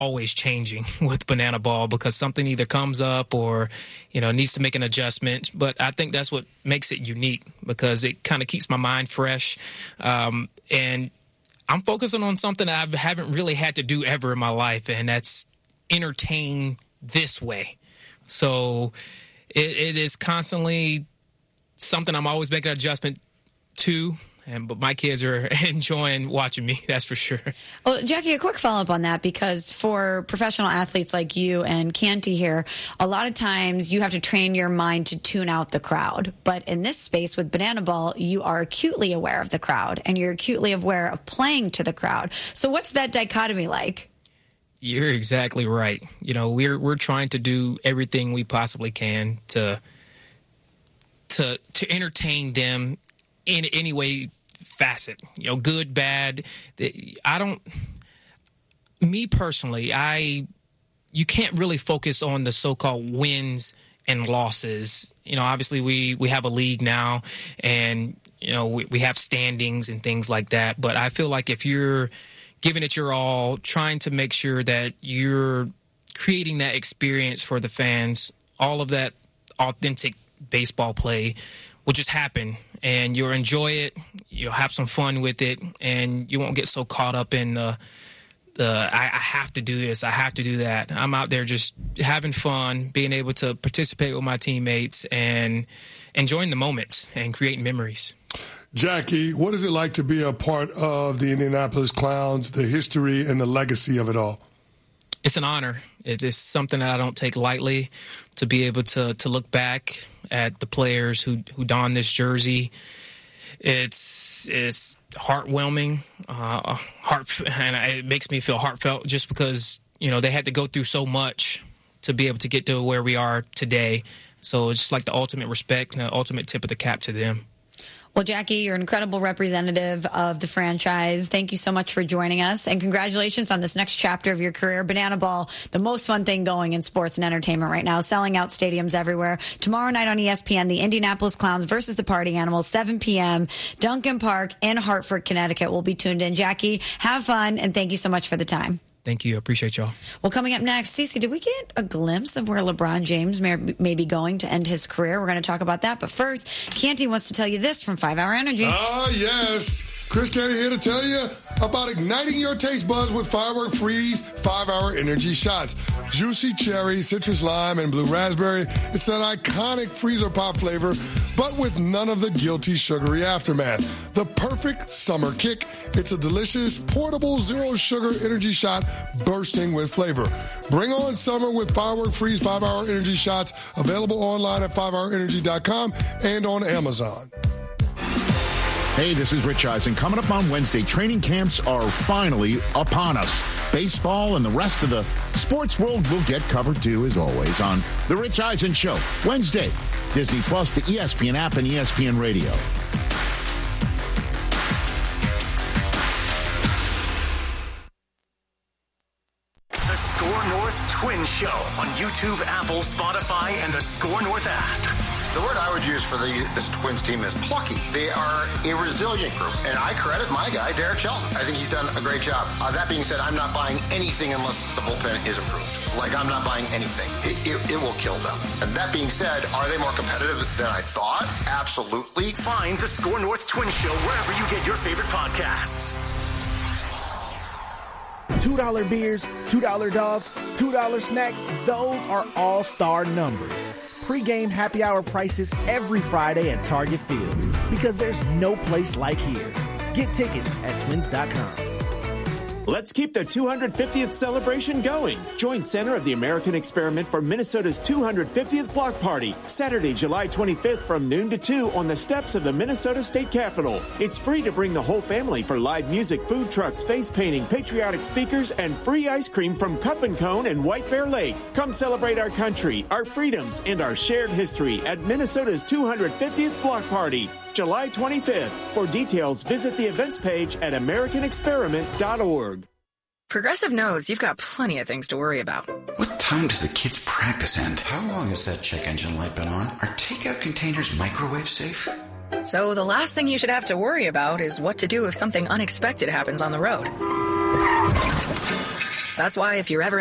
always changing with Banana Ball because something either comes up or, needs to make an adjustment. But I think that's what makes it unique because it kind of keeps my mind fresh. And I'm focusing on something that I haven't really had to do ever in my life, and that's entertain this way. So it is constantly something I'm always making an adjustment to. But my kids are enjoying watching me, that's for sure. Well, Jackie, a quick follow-up on that, because for professional athletes like you and Canty here, a lot of times you have to train your mind to tune out the crowd. But in this space with Banana Ball, you are acutely aware of the crowd, and you're acutely aware of playing to the crowd. So what's that dichotomy like? You're exactly right. We're trying to do everything we possibly can to entertain them in any way facet, good, bad. Me personally, you can't really focus on the so-called wins and losses. Obviously we have a league now, and we have standings and things like that. But I feel like if you're giving it your all, trying to make sure that you're creating that experience for the fans, all of that authentic baseball play will just happen, and you'll enjoy it, you'll have some fun with it, and you won't get so caught up in the I have to do this, I have to do that. I'm out there just having fun, being able to participate with my teammates and enjoying the moments and creating memories. Jackie, what is it like to be a part of the Indianapolis Clowns, the history and the legacy of it all? It's an honor. It is something that I don't take lightly, to be able to look back at the players who don this jersey. It's heartwarming, and it makes me feel heartfelt just because, they had to go through so much to be able to get to where we are today. So it's just like the ultimate respect and the ultimate tip of the cap to them. Well, Jackie, you're an incredible representative of the franchise. Thank you so much for joining us, and congratulations on this next chapter of your career. Banana Ball, the most fun thing going in sports and entertainment right now, selling out stadiums everywhere. Tomorrow night on ESPN, the Indianapolis Clowns versus the Party Animals, 7 p.m., Duncan Park in Hartford, Connecticut. We'll be tuned in. Jackie, have fun, and thank you so much for the time. Thank you. I appreciate y'all. Well, coming up next, Cece, did we get a glimpse of where LeBron James may be going to end his career? We're going to talk about that. But first, Canty wants to tell you this from 5 Hour Energy. Yes. Chris Canty here to tell you about igniting your taste buds with Firework Freeze 5-Hour Energy Shots. Juicy cherry, citrus lime, and blue raspberry. It's that iconic freezer pop flavor, but with none of the guilty sugary aftermath. The perfect summer kick. It's a delicious, portable, zero-sugar energy shot bursting with flavor. Bring on summer with Firework Freeze 5-Hour Energy Shots, available online at 5hourenergy.com and on Amazon. Hey, this is Rich Eisen. Coming up on Wednesday, training camps are finally upon us. Baseball and the rest of the sports world will get covered too, as always, on The Rich Eisen Show. Wednesday, Disney Plus, the ESPN app, and ESPN Radio. The Score North Twin Show on YouTube, Apple, Spotify, and the Score North app. The word I would use for this Twins team is plucky. They are a resilient group, and I credit my guy, Derek Shelton. I think he's done a great job. That being said, I'm not buying anything unless the bullpen is improved. I'm not buying anything. It will kill them. And that being said, are they more competitive than I thought? Absolutely. Find the Score North Twin Show wherever you get your favorite podcasts. $2 beers, $2 dogs, $2 snacks, those are all-star numbers. Pre-game happy hour prices every Friday at Target Field, because there's no place like here. Get tickets at twins.com. Let's keep the 250th celebration going. Join Center of the American Experiment for Minnesota's 250th block party, Saturday, July 25th from noon to 2 on the steps of the Minnesota State Capitol. It's free to bring the whole family for live music, food trucks, face painting, patriotic speakers, and free ice cream from Cup and Cone and White Bear Lake. Come celebrate our country, our freedoms, and our shared history at Minnesota's 250th block party, July 25th. For details, visit the events page at americanexperiment.org. Progressive knows you've got plenty of things to worry about. What time does the kids' practice end? How long has that check engine light been on? Are takeout containers microwave safe? So the last thing you should have to worry about is what to do if something unexpected happens on the road. That's why if you're ever